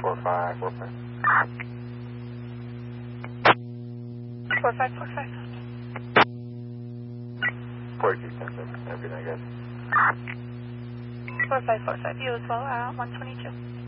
4545. 4545. 4210. Have a good night, guys. 4545. You as well, 122.